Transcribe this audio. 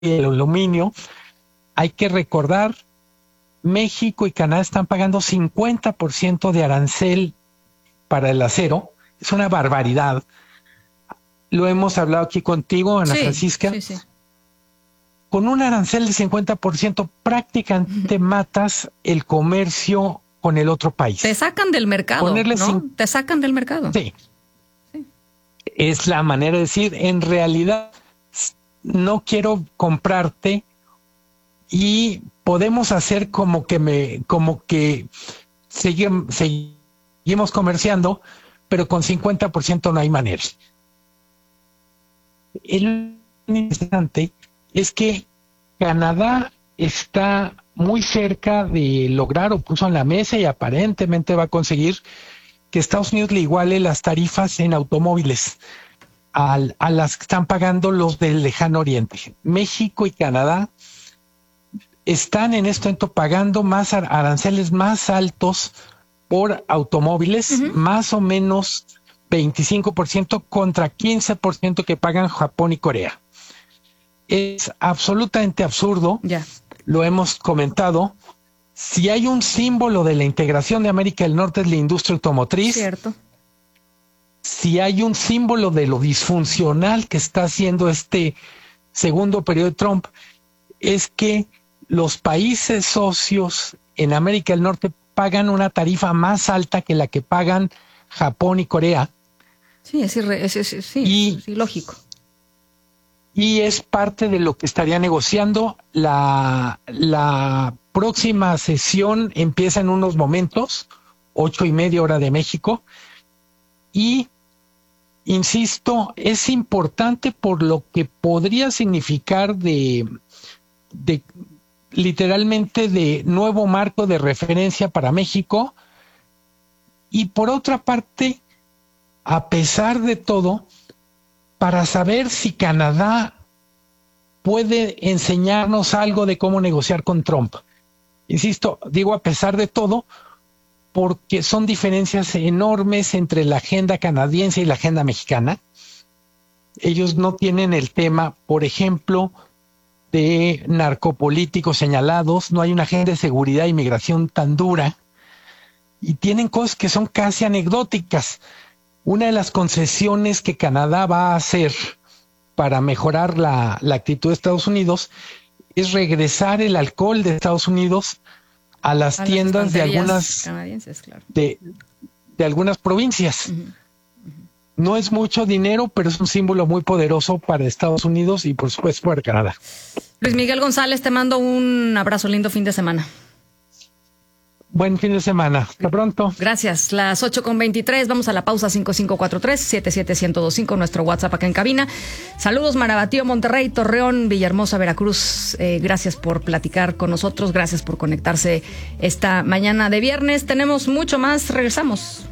el aluminio. Hay que recordar, México y Canadá están pagando 50% de arancel para el acero. Es una barbaridad. Lo hemos hablado aquí contigo, Ana Francisca. Sí. Con un arancel de 50% prácticamente matas el comercio con el otro país. Te sacan del mercado, ¿no? Te sacan del mercado. Sí. Es la manera de decir, en realidad no quiero comprarte y podemos hacer como que seguimos comerciando, pero con 50% no hay manera. El interesante es que Canadá está muy cerca de lograr, o puso en la mesa y aparentemente va a conseguir que Estados Unidos le iguale las tarifas en automóviles a las que están pagando los del lejano oriente. México y Canadá están en este momento pagando más aranceles más altos por automóviles, más o menos 25% contra 15% que pagan Japón y Corea. Es absolutamente absurdo, lo hemos comentado. Si hay un símbolo de la integración de América del Norte es la industria automotriz. Cierto. Si hay un símbolo de lo disfuncional que está haciendo este segundo periodo de Trump, es que los países socios en América del Norte pagan una tarifa más alta que la que pagan Japón y Corea. Sí, es ilógico. Y es parte de lo que estaría negociando. La próxima sesión empieza en unos momentos, 8:30 hora de México. Y, insisto, es importante por lo que podría significar de literalmente de nuevo marco de referencia para México. Y por otra parte, a pesar de todo, para saber si Canadá puede enseñarnos algo de cómo negociar con Trump. Insisto, digo a pesar de todo, porque son diferencias enormes entre la agenda canadiense y la agenda mexicana. Ellos no tienen el tema, por ejemplo, de narcopolíticos señalados, no hay una agenda de seguridad e inmigración tan dura, y tienen cosas que son casi anecdóticas. Una de las concesiones que Canadá va a hacer para mejorar la actitud de Estados Unidos es regresar el alcohol de Estados Unidos a las tiendas de algunas canadienses, claro. de algunas provincias. No es mucho dinero, pero es un símbolo muy poderoso para Estados Unidos y por supuesto para Canadá. Luis Miguel González, te mando un abrazo, lindo fin de semana. Buen fin de semana. Hasta pronto. Gracias. Las 8:23. Vamos a la pausa. 5543-77125. Nuestro WhatsApp acá en cabina. Saludos, Marabatío, Monterrey, Torreón, Villahermosa, Veracruz. Gracias por platicar con nosotros. Gracias por conectarse esta mañana de viernes. Tenemos mucho más. Regresamos.